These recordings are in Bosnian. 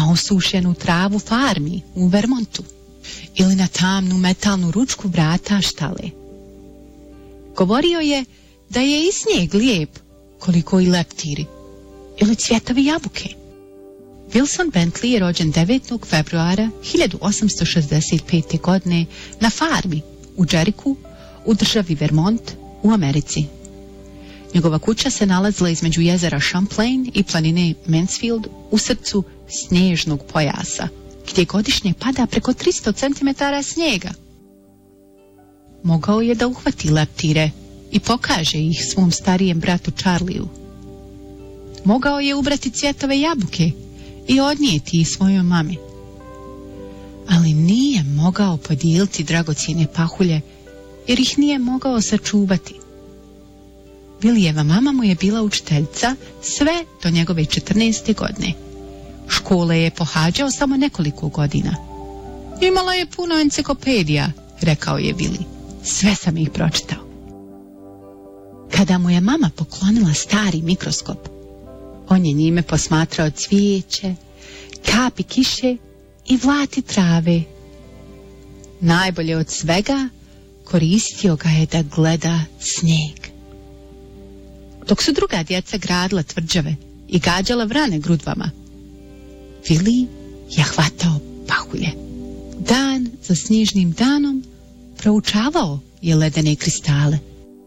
na osušenu travu farmi u Vermontu ili na tamnu metalnu ručku vrata štale. Govorio je da je i snijeg lijep koliko i leptiri ili cvjetovi jabuke. Wilson Bentley je rođen 9. februara 1865. godine na farmi u Jerichu u državi Vermont u Americi. Njegova kuća se nalazila između jezera Champlain i planine Mansfield u srcu snježnog pojasa, gdje godišnje pada preko 300 cm snijega. Mogao je da uhvati leptire i pokaže ih svom starijem bratu Charliju. Mogao je ubrati cvjetove jabuke i odnijeti ih svojoj mami. Ali nije mogao podijeliti dragocjene pahulje, jer ih nije mogao sačuvati. Willijeva mama mu je bila učiteljica sve do njegove 14. godine. Škole je pohađao samo nekoliko godina. Imala je puno enciklopedija, rekao je Willi. Sve sam ih pročitao. Kada mu je mama poklonila stari mikroskop, on je njime posmatrao cvijeće, kapi kiše i vlati trave. Najbolje od svega koristio ga je da gleda snijeg. Dok su druga djeca gradila tvrđave i gađala vrane grudvama, Willi je hvatao pahulje. Dan za snježnim danom proučavao je ledene kristale.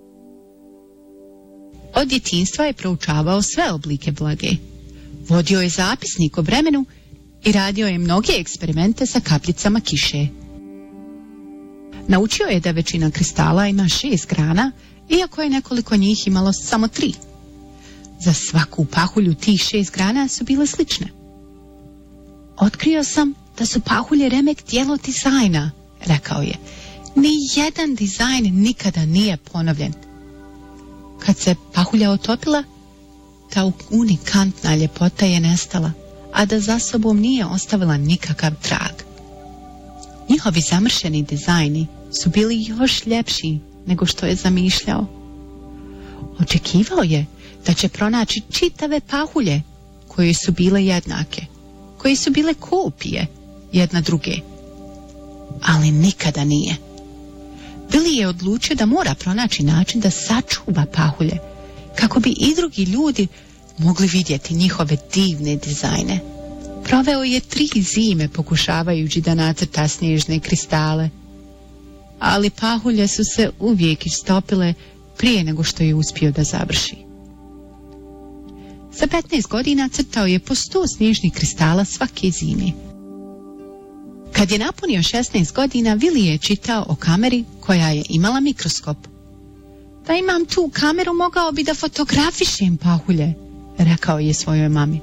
Od djetinjstva je proučavao sve oblike vlage. Vodio je zapisnik o vremenu i radio je mnoge eksperimente sa kapljicama kiše. Naučio je da većina kristala ima 6 grana, iako je nekoliko njih imalo samo 3. Za svaku pahulju tih 6 grana su bile slične. Otkrio sam da su pahulje remek dijelo dizajna, rekao je. Ni jedan dizajn nikada nije ponovljen. Kad se pahulja otopila, ta unikantna ljepota je nestala, a da za sobom nije ostavila nikakav trag. Njihovi zamršeni dizajni su bili još ljepši nego što je zamišljao. Očekivao je da će pronaći čitave pahulje koje su bile jednake, koje su bile kopije jedna druge. Ali nikada nije. Willi je odlučio da mora pronaći način da sačuva pahulje, kako bi i drugi ljudi mogli vidjeti njihove divne dizajne. Proveo je 3 zime pokušavajući da nacrta snježne kristale, ali pahulje su se uvijek istopile prije nego što je uspio da završi. Za 15 godina crtao je po 100 snježnih kristala svake zime. Kad je napunio 16 godina, Willi je čitao o kameri koja je imala mikroskop. Da imam tu kameru, mogao bi da fotografišem pahulje, rekao je svojoj mami.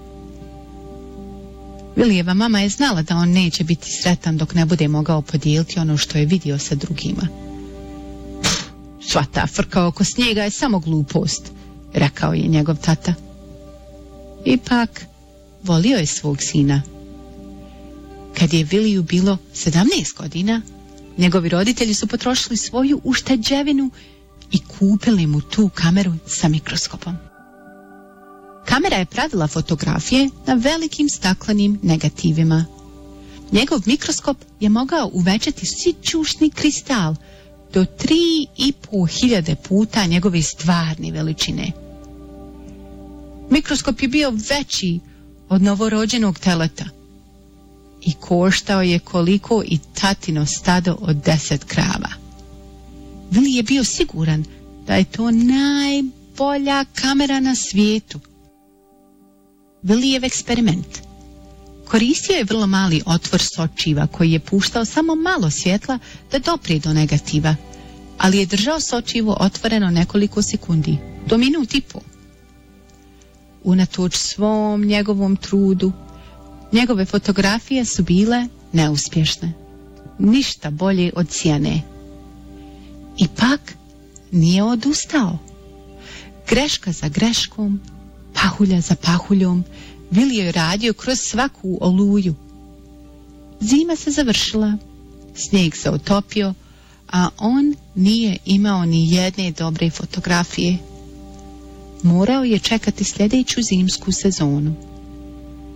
Willijeva mama je znala da on neće biti sretan dok ne bude mogao podijeliti ono što je vidio sa drugima. Sva ta frka oko snijega je samo glupost, rekao je njegov tata. Ipak, volio je svog sina. Kad je Williju bilo 17 godina, njegovi roditelji su potrošili svoju ušteđevinu i kupili mu tu kameru sa mikroskopom. Kamera je pravila fotografije na velikim staklenim negativima. Njegov mikroskop je mogao uvećati sićušni kristal do 3.500 puta njegove stvarne veličine. Mikroskop je bio veći od novorođenog teleta i koštao je koliko i tatino stado od 10 krava. Willi je bio siguran da je to najbolja kamera na svijetu. Willijev eksperiment. Koristio je vrlo mali otvor sočiva koji je puštao samo malo svjetla da doprije do negativa, ali je držao sočivo otvoreno nekoliko sekundi, do minut i pol. Unatoč svom njegovom trudu, njegove fotografije su bile neuspješne. Ništa bolje od sjene. Ipak nije odustao. Greška za greškom, pahulja za pahuljom, Willi je radio kroz svaku oluju. Zima se završila, snijeg se otopio, a on nije imao ni jedne dobre fotografije. Morao je čekati sljedeću zimsku sezonu.